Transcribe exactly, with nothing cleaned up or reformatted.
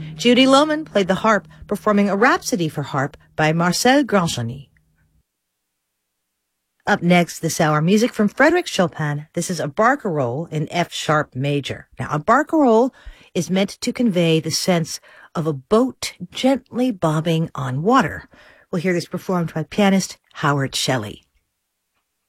Judy Lohman played the harp, performing a Rhapsody for harp by Marcel Grandjeanny. Up next this hour, music from Frédéric Chopin. This is a barcarolle in F-sharp major. Now, a barcarolle is meant to convey the sense of a boat gently bobbing on water. We'll hear this performed by pianist Howard Shelley.